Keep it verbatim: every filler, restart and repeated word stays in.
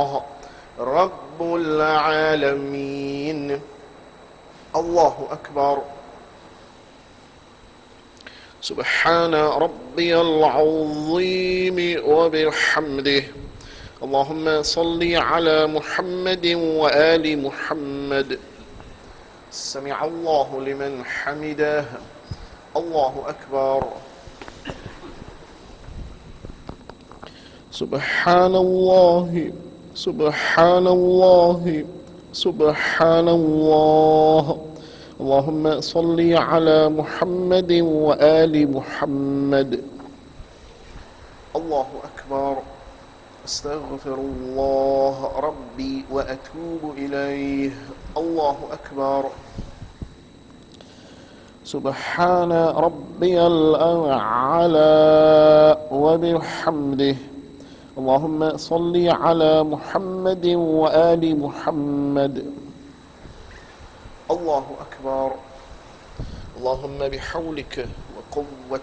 الله رب العالمين. الله أكبر. سبحان ربي العظيم وبحمده. اللهم صل على محمد وآل محمد. سمع الله لمن حمده. الله أكبر. سبحان الله سبحان الله سبحان الله. اللهم صل على محمد وآل محمد. الله أكبر. أستغفر الله ربي وأتوب إليه. الله أكبر. سبحان ربي الأعلى وبحمده. اللهم صل على محمد وآل محمد. الله أكبر. اللهم بحولك وقوتك